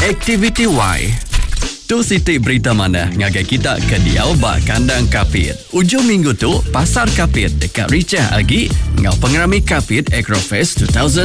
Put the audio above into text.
Aktiviti Y. Tu sitik berita mana ngagai kita ke Diau Bak Kandang Kapit. Ujung minggu tu, Pasar Kapit dekat Richah Agi ngau pengerami Kapit Agrofest 2000